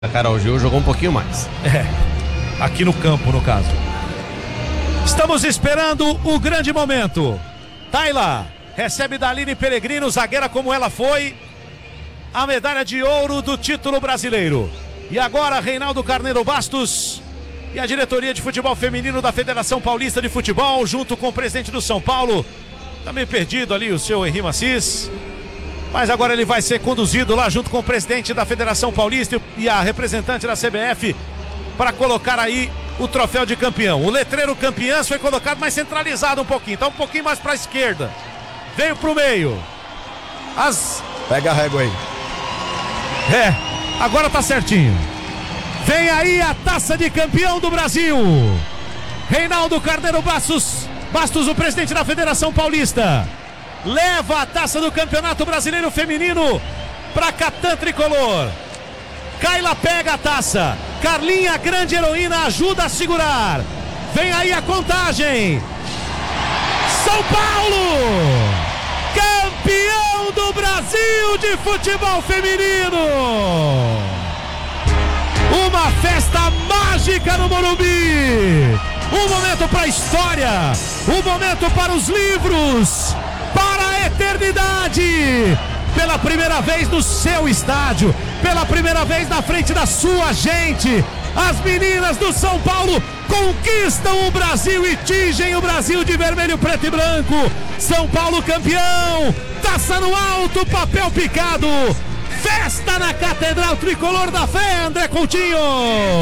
A Carol Gil jogou um pouquinho mais. Aqui no campo, no caso. Estamos esperando o grande momento. Tayla recebe da Aline Peregrino, zagueira como ela foi, a medalha de ouro do título brasileiro. E agora Reinaldo Carneiro Bastos e a diretoria de futebol feminino da Federação Paulista de Futebol, junto com o presidente do São Paulo, tá meio perdido ali o seu Henri Massis, mas agora ele vai ser conduzido lá junto com o presidente da Federação Paulista e a representante da CBF para colocar aí o troféu de campeão. O letreiro campeãs foi colocado mais centralizado um pouquinho, tá um pouquinho mais para a esquerda, veio pro meio. Pega a régua aí. Agora tá certinho. Vem aí a taça de campeão do Brasil. Reinaldo Carneiro Bastos, o presidente da Federação Paulista, leva a taça do Campeonato Brasileiro Feminino para Catan Tricolor. Kayla pega a taça, Carlinha, grande heroína, ajuda a segurar. Vem aí a contagem. São Paulo, campeão do Brasil de futebol feminino. Uma festa mágica no Morumbi. Um momento para a história, um momento para os livros, para a eternidade. Pela primeira vez no seu estádio, pela primeira vez na frente da sua gente, as meninas do São Paulo conquistam o Brasil e tingem o Brasil de vermelho, preto e branco. São Paulo campeão, taça no alto, papel picado. Festa na Catedral Tricolor da Fé, André Coutinho.